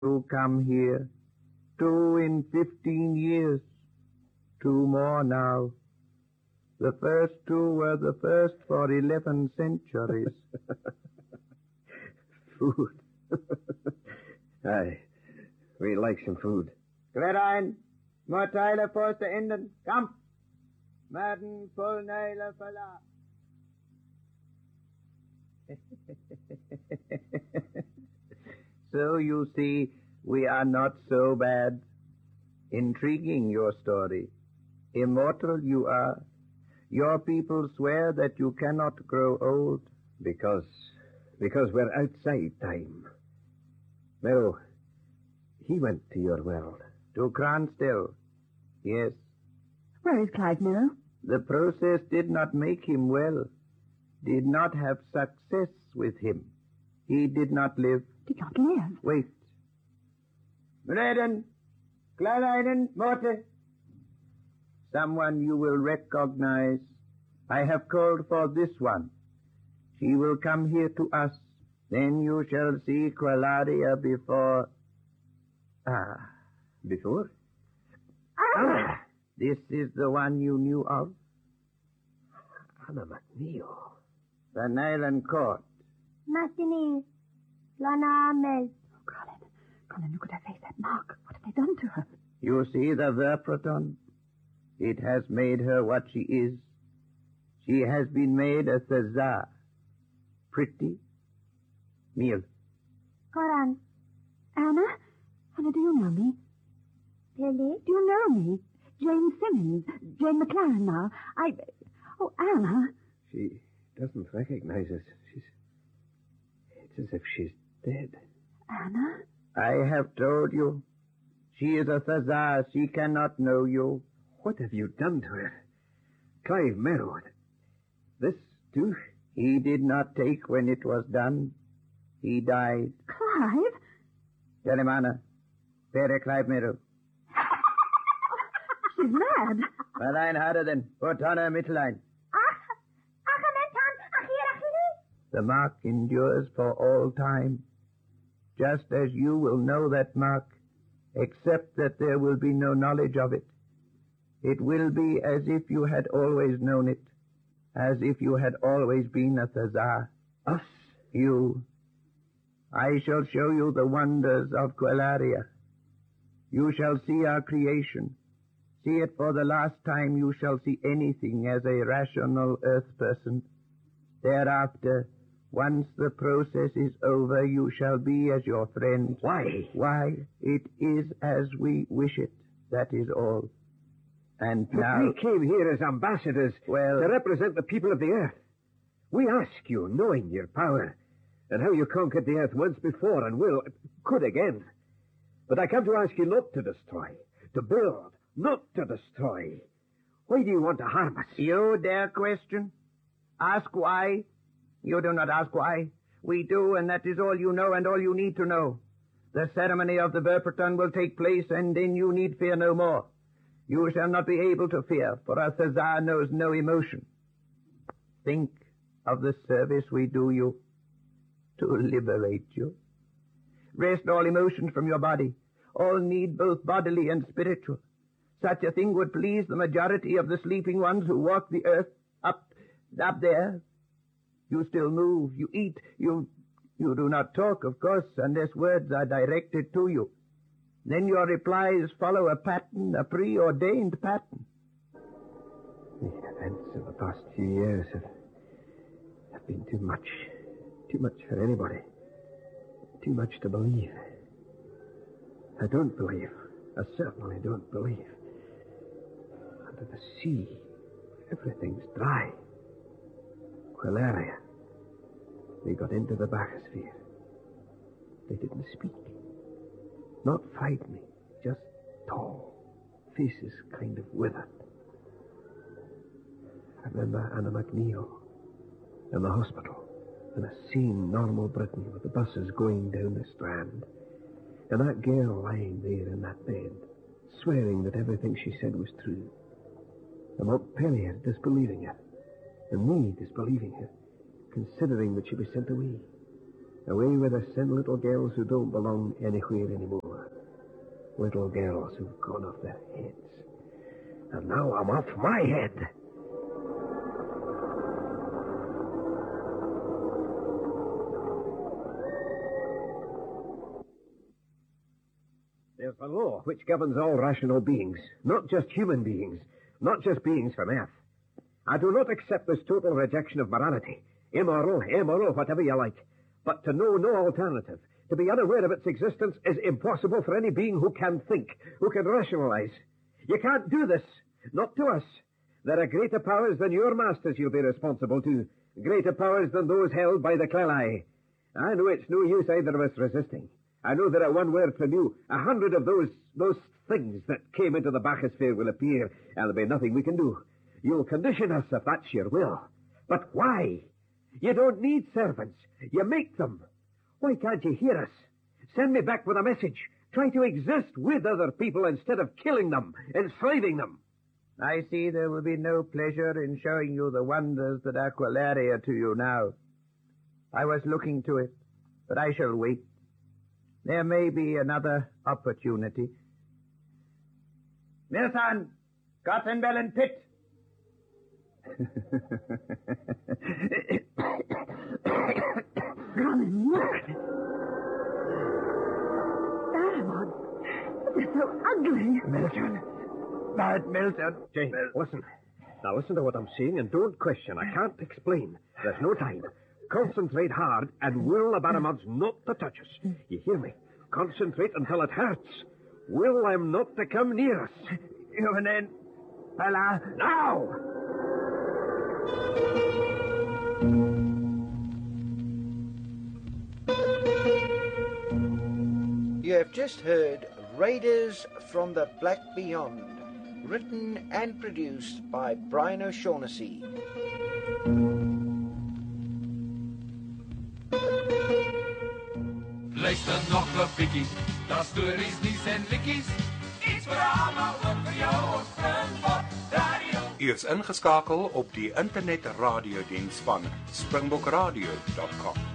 to come here. 2 in 15 years. 2 more now. The first 2 were the first for 11 centuries. Food. Aye, we like some food. Glerein, Morteile poste inden, Kampf! Madden Polneile Verlag. So you see, we are not so bad. Intriguing, your story. Immortal you are. Your people swear that you cannot grow old. Because we're outside time. Merrow, he went to your world. To Cransdell. Yes. Where is Clive Merrow? The process did not make him well. Did not have success with him. He did not live. Did not live? Wait. Mreden, Kleinen, Morte. Someone you will recognize. I have called for this one. She will come here to us. Then you shall see Quelaria before... Before? This is the one you knew of? Anna MacNeil. The Nyland Court. Martini. Lana Mel. Colin, look at her face, that mark. What have they done to her? You see the Verproton? It has made her what she is. She has been made a Thazar. Pretty. Meal. Koran. Anna? Anna, do you know me? Billy. Do you know me? Jane Simmons. Jane McLaren now. Oh, Anna. She doesn't recognize us. It's as if she's dead. Anna? I have told you. She is a Thazar. She cannot know you. What have you done to her? Clive Merrow. This too? He did not take when it was done. He died. Clive? Tell him, Anna. Pere Clive Merrow. She's mad. Allein harder then. Put on her Mittellein. The mark endures for all time. Just as you will know that mark, except that there will be no knowledge of it. It will be as if you had always known it, as if you had always been a Thazar. Us? You. I shall show you the wonders of Quelaria. You shall see our creation. See it for the last time you shall see anything as a rational earth person. Thereafter, once the process is over, you shall be as your friend. Why? Why, it is as we wish it. That is all. And But now... we came here as ambassadors to represent the people of the earth. We ask you, knowing your power, and how you conquered the earth once before and could again. But I come to ask you not to destroy, to build, not to destroy. Why do you want to harm us? You dare question? Ask why? You do not ask why. We do, and that is all you know and all you need to know. The ceremony of the Verproton will take place, and then you need fear no more. You shall not be able to fear, for our Thazar knows no emotion. Think of the service we do you to liberate you. Wrest all emotions from your body. All need both bodily and spiritual. Such a thing would please the majority of the sleeping ones who walk the earth up there. You still move, you eat, you do not talk, of course, unless words are directed to you. Then your replies follow a pattern, a preordained pattern. The events of the past few years have been too much for anybody. Too much to believe. I don't believe. I certainly don't believe. Under the sea, everything's dry. Quelaria. They got into the bathysphere. They didn't speak. Not fight me, just tall. Faces kind of withered. I remember Anna MacNeil in the hospital, and a sane, normal Britain with the buses going down the Strand, and that girl lying there in that bed, swearing that everything she said was true, and Montpellier disbelieving her, and me disbelieving her, considering that she'd be sent away. Away with us send little girls who don't belong anywhere anymore. Little girls who've gone off their heads. And now I'm off my head. There's the law which governs all rational beings, not just human beings, not just beings from Earth. I do not accept this total rejection of morality, immoral, whatever you like. But to know no alternative, to be unaware of its existence, is impossible for any being who can think, who can rationalize. You can't do this, not to us. There are greater powers than your masters you'll be responsible to, greater powers than those held by the Clelai. I know it's no use either of us resisting. I know that at one word from you, 100 of those things that came into the bathysphere will appear, and there'll be nothing we can do. You'll condition us if that's your will. But why? You don't need servants. You make them. Why can't you hear us? Send me back with a message. Try to exist with other people instead of killing them, enslaving them. I see there will be no pleasure in showing you the wonders that Aqualaria to you now. I was looking to it, but I shall wait. There may be another opportunity. Nilsson, Gottenbellen Pit. Barrymore, they're so ugly. Milton. Bad Milton. Jane, listen. Now listen to what I'm saying and don't question. I can't explain. There's no time. Concentrate hard and will the Barramuds not to touch us. You hear me? Concentrate until it hurts. Will them not to come near us. Even then, fella. Now! You have just heard Raiders from the Black Beyond, written and produced by Brian O'Shaughnessy. Luister nog 'n bietjie, daar stories, nuus en liedjies. Iets vir almal, ook vir jou op Springbok Radio. U is ingeskakel op die internet radiodiens van springbokradio.com.